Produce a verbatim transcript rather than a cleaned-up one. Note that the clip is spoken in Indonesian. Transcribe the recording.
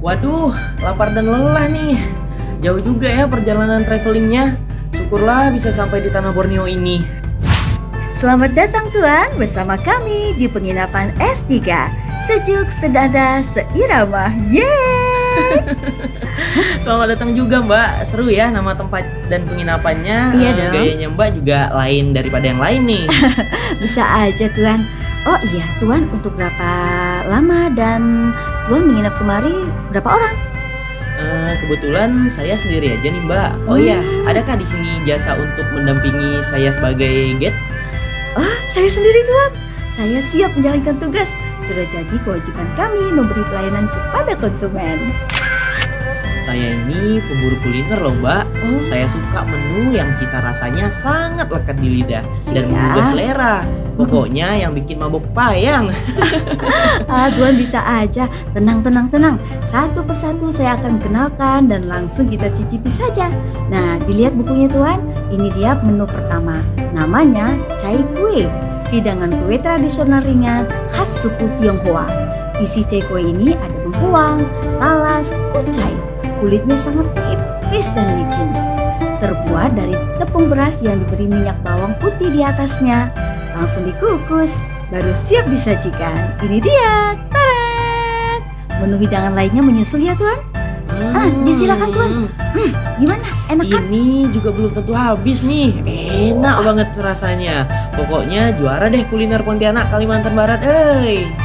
Waduh, lapar dan lelah nih. Jauh juga ya perjalanan travelingnya. Syukurlah bisa sampai di tanah Borneo ini. Selamat datang Tuan bersama kami di penginapan S tiga. Sejuk, sedada, seirama. Yeay! Selamat datang juga Mbak. Seru ya nama tempat dan penginapannya. Iya Eh, dong. Gayanya Mbak juga lain daripada yang lain nih. Bisa aja Tuan. Oh iya Tuan, untuk berapa lama dan Tuan menginap kemari berapa orang? Eh, kebetulan saya sendiri aja nih Mbak. Oh Hmm. iya, adakah di sini jasa untuk mendampingi saya sebagai guide? Oh, saya sendiri Tuan. Saya siap menjalankan tugas. Sudah jadi kewajiban kami memberi pelayanan kepada konsumen. Saya ini pemburu kuliner loh Mbak. Oh, Saya suka menu yang cita rasanya sangat lekat di lidah dan Siap. menggugah selera. Pokoknya yang bikin mabuk payang. ah, Tuan bisa aja. Tenang, tenang, tenang. Satu persatu saya akan kenalkan dan langsung kita cicipi saja. Nah, dilihat bukunya Tuan. Ini dia menu pertama. Namanya cai kue. Hidangan kue tradisional ringan khas suku Tionghoa. Isi cai kue ini ada bengkuang, talas, kucai. Kulitnya sangat tipis dan licin. Terbuat dari tepung beras yang diberi minyak bawang putih di atasnya. Langsung dikukus, baru siap disajikan. Ini dia, tarat! Menu hidangan lainnya menyusul ya Tuan. Ah, disilakan, Tuan. Gimana? Enak kan? Ini juga belum tentu habis nih. Enak banget rasanya. Pokoknya juara deh kuliner Pontianak Kalimantan Barat, eh.